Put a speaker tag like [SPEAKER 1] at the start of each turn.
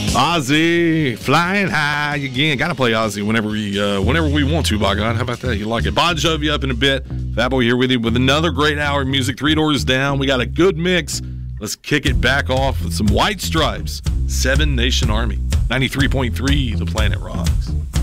[SPEAKER 1] Ozzy, flying high again. Got to play Ozzy whenever we want to, by God. How about that? You like it? Bon Jovi up in a bit. Fatboy here with you with another great hour of music. Three Doors Down. We got a good mix. Let's kick it back off with some White Stripes. Seven Nation Army. 93.3, The Planet Rocks.